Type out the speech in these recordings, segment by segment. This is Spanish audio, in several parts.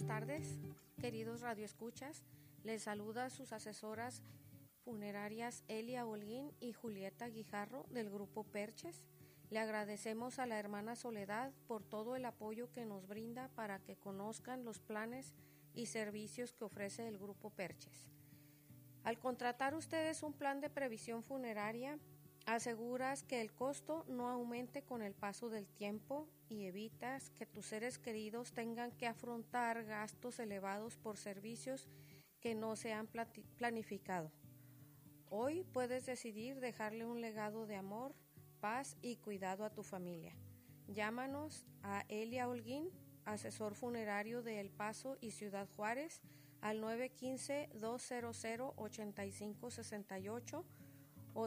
tardes, queridos radioescuchas. Les saluda sus asesoras funerarias Elia Holguín y Julieta Guijarro del Grupo Perches. Le agradecemos a la hermana Soledad por todo el apoyo que nos brinda para que conozcan los planes y servicios que ofrece el Grupo Perches. Al contratar ustedes un plan de previsión funeraria, aseguras que el costo no aumente con el paso del tiempo y evitas que tus seres queridos tengan que afrontar gastos elevados por servicios que no se han planificado. Hoy puedes decidir dejarle un legado de amor, paz y cuidado a tu familia. Llámanos a Elia Holguín, asesor funerario de El Paso y Ciudad Juárez, al 915-200-8568 o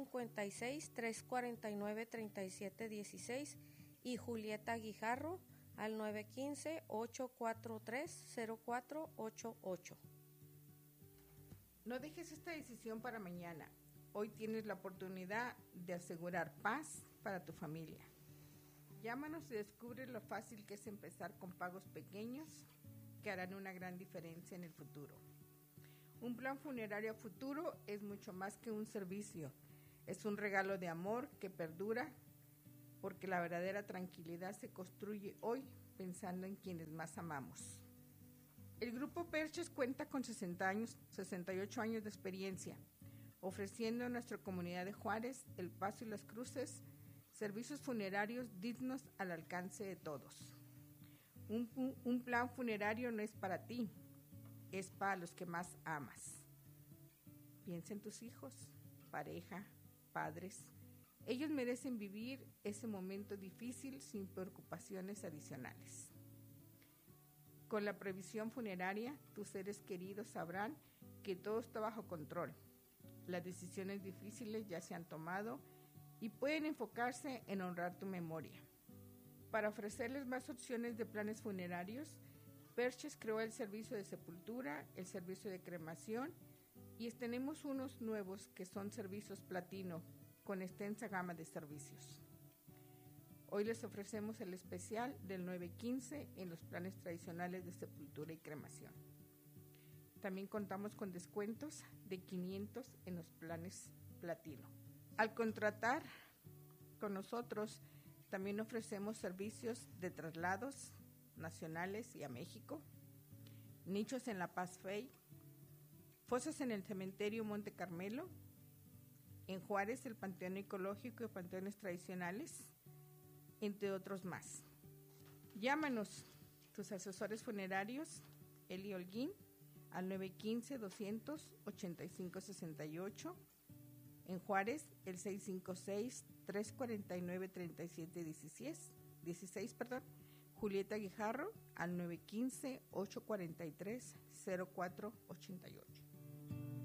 656-349-3716 y Julieta Guijarro al 915-843-0488. No dejes esta decisión para mañana. Hoy tienes la oportunidad de asegurar paz para tu familia. Llámanos y descubre lo fácil que es empezar con pagos pequeños que harán una gran diferencia en el futuro. Un plan funerario a futuro es mucho más que un servicio. Es un regalo de amor que perdura, porque la verdadera tranquilidad se construye hoy pensando en quienes más amamos. El Grupo Perches cuenta con 68 años de experiencia, ofreciendo a nuestra comunidad de Juárez, El Paso y Las Cruces servicios funerarios dignos al alcance de todos. Un plan funerario no es para ti, es para los que más amas. Piensa en tus hijos, pareja, padres. Ellos merecen vivir ese momento difícil sin preocupaciones adicionales. Con la previsión funeraria, tus seres queridos sabrán que todo está bajo control. Las decisiones difíciles ya se han tomado y pueden enfocarse en honrar tu memoria. Para ofrecerles más opciones de planes funerarios, Perches creó el servicio de sepultura, el servicio de cremación y tenemos unos nuevos que son servicios platino con extensa gama de servicios. Hoy les ofrecemos el especial del 915 en los planes tradicionales de sepultura y cremación. También contamos con descuentos de 500 en los planes platino. Al contratar con nosotros, también ofrecemos servicios de traslados nacionales y a México, nichos en La Paz Fey, fosas en el cementerio Monte Carmelo, en Juárez el Panteón Ecológico y panteones tradicionales, entre otros más. Llámanos, tus asesores funerarios, Eli Holguín, al 915-200-8568, en Juárez el 656-349-3716, Julieta Guijarro al 915-843-0488.